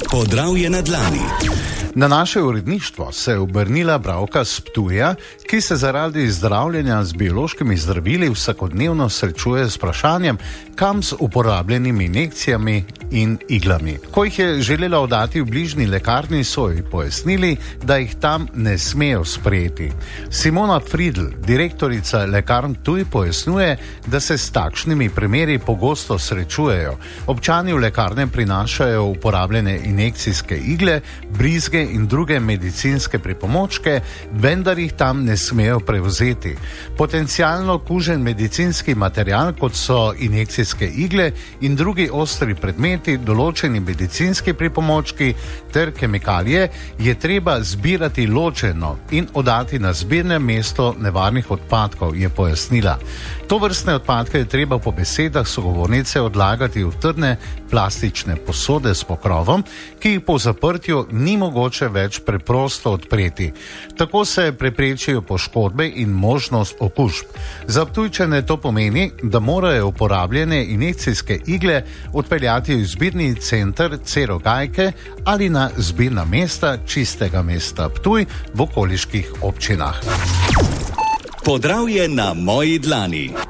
Podravje na dlani. Na naše uredništvo se je obrnila bralka s Ptuja, ki se zaradi zdravljenja z biološkimi zdravili vsakodnevno srečuje s vprašanjem, kam z uporabljenimi injekcijami in iglami. Ko jih je želela oddati v bližnji lekarni, so ji pojasnili, da jih tam ne smejo sprejeti. Simona Friedl, direktorica lekarn Ptuj, pojasnjuje, da se s takšnimi primeri pogosto srečujejo. Občani v lekarne prinašajo uporabljene injekcijske igle, brizge in druge medicinske pripomočke, vendar jih tam ne smejo prevzeti. Potencialno kužen medicinski material, kot so injekcijske igle in drugi ostri predmeti, določeni medicinski pripomočki ter kemikalije, je treba zbirati ločeno in oddati na zbirne mesto nevarnih odpadkov, je pojasnila. Tovrstne odpadke je treba po besedah sogovornice odlagati v trdne plastične posode s pokrovom, ki jih po zaprtju ni mogoče več preprosto odpreti. Tako se preprečijo poškodbe in možnost okužb. Za Ptujčane to pomeni, da morajo uporabljene injekcijske igle odpeljati v zbirni center Cerogajke ali na zbirna mesta Čistega mesta Ptuj v okoliških občinah. Podravje na moji dlani.